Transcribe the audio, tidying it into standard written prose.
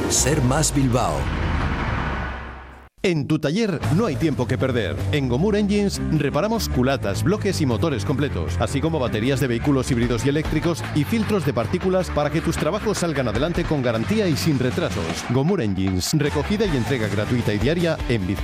Ser Más Bilbao. En tu taller no hay tiempo que perder. En Gomur Engines reparamos culatas, bloques y motores completos, así como baterías de vehículos híbridos y eléctricos y filtros de partículas para que tus trabajos salgan adelante con garantía y sin retrasos. Gomur Engines, recogida y entrega gratuita y diaria en Vizcaya.